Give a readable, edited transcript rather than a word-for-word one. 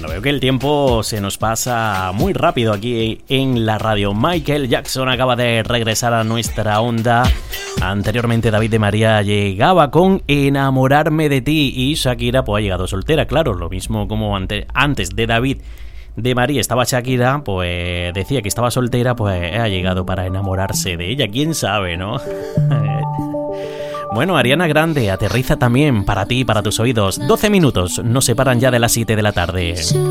Bueno, veo que el tiempo se nos pasa muy rápido aquí en la radio. Michael Jackson acaba de regresar a nuestra onda. Anteriormente David de María llegaba con Enamorarme de ti y Shakira pues ha llegado soltera, claro, lo mismo como antes de David de María estaba Shakira, pues decía que estaba soltera, pues ha llegado para enamorarse de ella, quién sabe, ¿no? Bueno, Ariana Grande aterriza también para ti, para tus oídos. 12 minutos nos separan ya de las 7 de la tarde.